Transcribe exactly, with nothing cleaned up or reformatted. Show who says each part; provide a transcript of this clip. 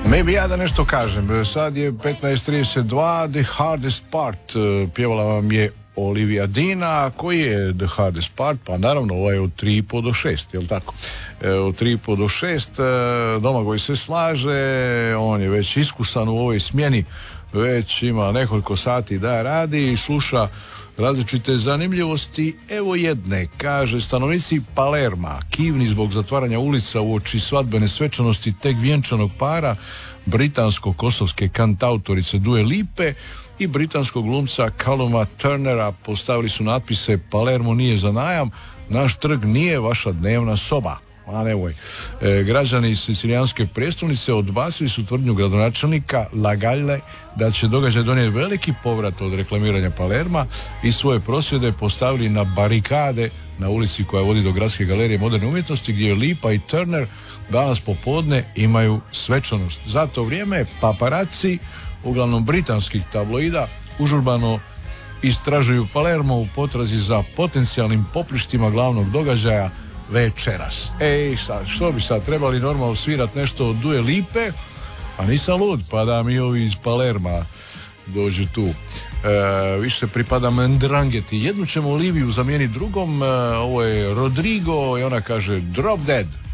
Speaker 1: Ne bi ja da nešto kažem. Sad je petnaest trideset dva. The Hardest Part pjevala vam je Olivia Dina. Koji je The Hardest Part? Pa naravno ovaj od tri i po do šest, jel tako? E, od tri i po do šest Domagoj se slaže, on je već iskusan u ovoj smjeni, već ima nekoliko sati da radi i sluša različite zanimljivosti. Evo jedne, kaže: stanovnici Palerma kivni zbog zatvaranja ulica uoči svadbene svečanosti tek vjenčanog para britansko-kosovske kantautorice Due Lipe i britanskog glumca Calluma Turnera postavili su natpise: Palermo nije za najam, naš trg nije vaša dnevna soba. A nevoj. E, građani iz sicilijanske prijestolnice odbacili su tvrdnju gradonačelnika Lagalle da će događaj donijeti veliki povrat od reklamiranja Palerma i svoje prosvjede postavili na barikade na ulici koja vodi do Gradske galerije moderne umjetnosti, gdje Lipa i Turner danas popodne imaju svečanost. Za to vrijeme paparaci, uglavnom britanskih tabloida, užurbano istražuju Palermo u potrazi za potencijalnim poprištima glavnog događaja večeras. Ej, sad, što bi sad trebali normalno svirat nešto od Due Lipe? Pa nisam lud, pa da mi ovi iz Palerma dođu tu. E, više pripada Mandrangeti. Jednu ćemo Oliviju zamijeniti drugom, e, ovo je Rodrigo i ona kaže Drop Dead.